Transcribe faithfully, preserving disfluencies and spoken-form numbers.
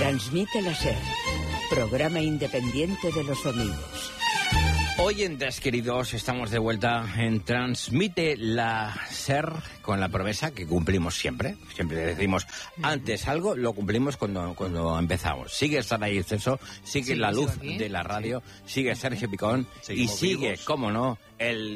Transmite la SER, programa independiente de los sonidos. Oyentes queridos, estamos de vuelta en Transmite la SER con la promesa que cumplimos siempre. Siempre decimos antes algo, lo cumplimos cuando, cuando empezamos. Sigue Sara Ceso, sigue sí, la luz de la radio, sí. Sigue Sergio Picón y sigue, vivos. Cómo no, el